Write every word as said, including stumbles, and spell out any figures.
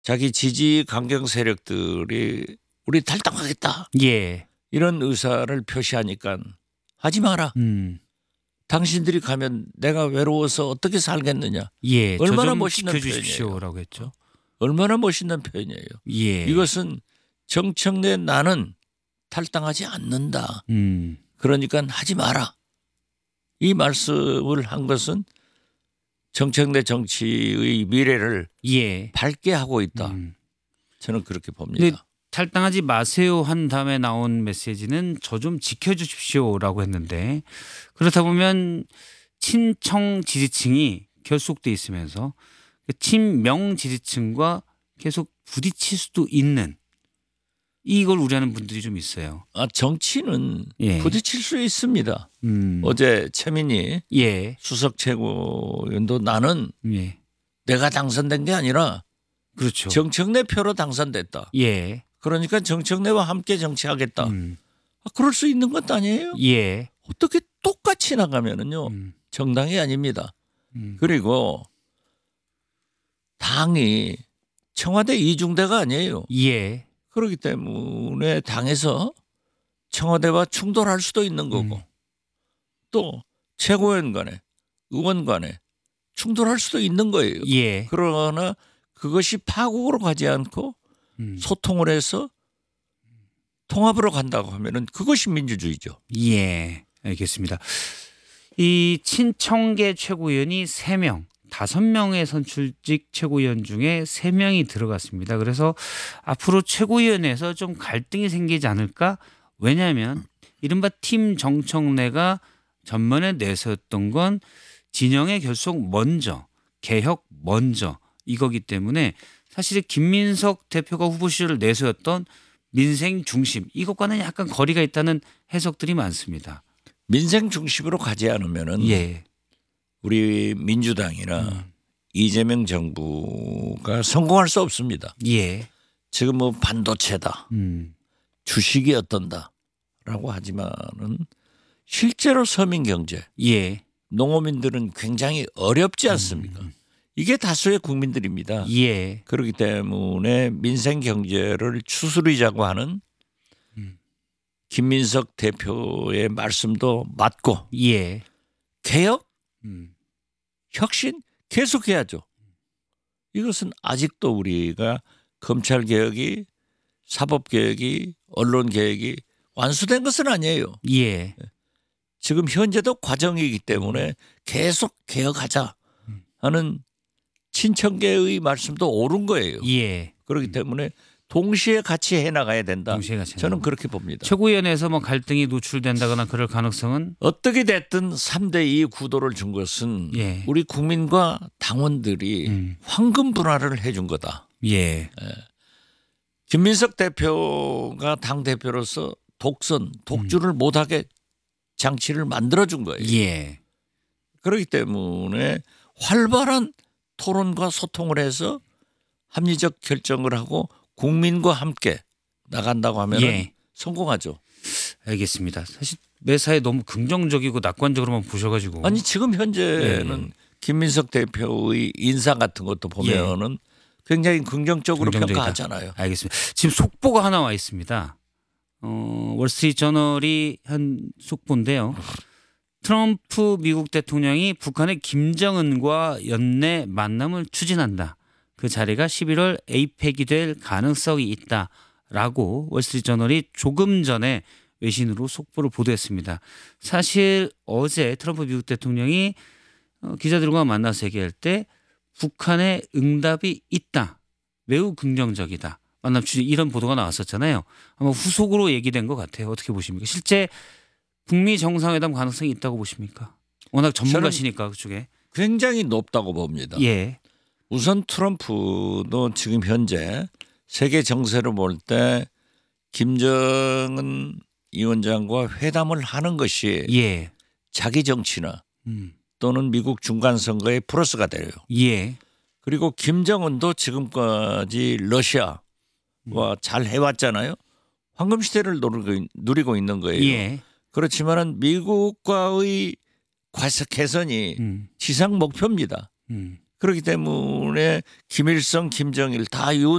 자기 지지 강경 세력들이 우리 탈당하겠다. 예. 이런 의사를 표시하니까 하지 마라. 음. 당신들이 가면 내가 외로워서 어떻게 살겠느냐. 예. 얼마나 저 좀 멋있는 지켜주십시오라고 했죠. 얼마나 멋있는 표현이에요. 예. 이것은 정청래 나는 탈당하지 않는다. 음. 그러니까 하지 마라. 이 말씀을 한 것은 정청래 정치의 미래를 예. 밝게 하고 있다. 음. 저는 그렇게 근데 봅니다. 탈당하지 마세요 한 다음에 나온 메시지는 저 좀 지켜주십시오라고 했는데 그렇다 보면 친청 지지층이 결속돼 있으면서 친명 지지층과 계속 부딪힐 수도 있는 이걸 우려하는 분들이 좀 있어요. 아, 정치는 예. 부딪힐 수 있습니다. 음. 어제 최민희 예. 수석 최고위원도 나는 예. 내가 당선된 게 아니라 그렇죠. 정청래 표로 당선됐다. 예. 그러니까 정청래와 함께 정치하겠다. 음. 아, 그럴 수 있는 것도 아니에요. 예. 어떻게 똑같이 나가면은요 음. 정당이 아닙니다. 음. 그리고 당이 청와대 이중대가 아니에요. 예. 그렇기 때문에 당에서 청와대와 충돌할 수도 있는 거고 음. 또 최고위원 간에 의원 간에 충돌할 수도 있는 거예요. 예. 그러나 그것이 파국으로 가지 않고 음. 소통을 해서 통합으로 간다고 하면은 그것이 민주주의죠. 예. 알겠습니다. 이 친청계 최고위원이 세 명, 다섯 명의 선출직 최고위원 중에 세 명이 들어갔습니다. 그래서 앞으로 최고위원회에서 좀 갈등이 생기지 않을까? 왜냐하면 이른바 팀 정청래가 전면에 내세웠던 건 진영의 결속 먼저, 개혁 먼저 이거기 때문에 사실 김민석 대표가 후보 시절을 내세웠던 민생 중심 이것과는 약간 거리가 있다는 해석들이 많습니다. 민생 중심으로 가지 않으면은 예. 우리 민주당이나 음. 이재명 정부가 성공할 수 없습니다. 예. 지금 뭐 반도체다, 음. 주식이 어떤다라고 하지만은 실제로 서민 경제, 예. 농어민들은 굉장히 어렵지 않습니까? 음. 이게 다수의 국민들입니다. 예. 그렇기 때문에 민생 경제를 추스리자고 하는 음. 김민석 대표의 말씀도 맞고 예. 개혁, 음. 혁신 계속해야죠. 이것은 아직도 우리가 검찰 개혁이, 사법 개혁이, 언론 개혁이 완수된 것은 아니에요. 예. 지금 현재도 과정이기 때문에 계속 개혁하자 하는 친청계의 말씀도 옳은 거예요. 예. 그렇기 때문에 동시에 같이 해나가야 된다. 동시에 같이 저는 해나가고. 그렇게 봅니다. 최고위원회에서 뭐 갈등이 노출된다거나 그럴 가능성은 어떻게 됐든 삼 대 이 구도를 준 것은 예. 우리 국민과 당원들이 음. 황금 분할을 해준 거다. 예. 김민석 대표가 당대표로서 독선, 독주를 못하게 장치를 만들어준 거예요. 예. 그렇기 때문에 활발한 토론과 소통을 해서 합리적 결정을 하고 국민과 함께 나간다고 하면 예. 성공하죠. 알겠습니다. 사실 매사에 너무 긍정적이고 낙관적으로만 보셔가지고 아니 지금 현재는 예. 김민석 대표의 인사 같은 것도 보면은 굉장히 긍정적으로 긍정적이다. 평가하잖아요. 알겠습니다. 지금 속보가 하나 와 있습니다. 어, 월스트리트 저널이 한 속보인데요. 트럼프 미국 대통령이 북한의 김정은과 연내 만남을 추진한다. 그 자리가 십일월 에이펙이 될 가능성이 있다라고 월스트리트 저널이 조금 전에 외신으로 속보를 보도했습니다. 사실 어제 트럼프 미국 대통령이 기자들과 만나서 얘기할 때 북한의 응답이 있다. 매우 긍정적이다. 만남 추진 이런 보도가 나왔었잖아요. 아마 후속으로 얘기된 것 같아요. 어떻게 보십니까? 실제 북미 정상회담 가능성이 있다고 보십니까? 워낙 전문가시니까 그쪽에. 굉장히 높다고 봅니다. 예. 우선 트럼프도 지금 현재 세계 정세를 볼 때 김정은 위원장과 회담을 하는 것이 예. 자기 정치나 음. 또는 미국 중간 선거에 플러스가 돼요. 예. 그리고 김정은도 지금까지 러시아와 잘 해왔잖아요. 황금 시대를 누리고, 누리고 있는 거예요. 예. 그렇지만은 미국과의 과세 개선이 음. 지상 목표입니다. 음. 그렇기 때문에 김일성, 김정일 다 이